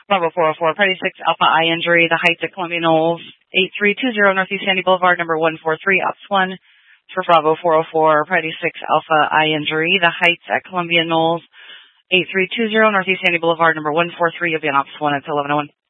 Bravo 404, Party 6 Alpha I injury, the heights at Columbia Knolls, 8320 Northeast Sandy Boulevard, number 143, Ops 1. For Bravo 404, Party 6 Alpha I injury, the heights at Columbia Knolls, 8320 Northeast Sandy Boulevard, number 143. You'll be on Ops 1 at 1101.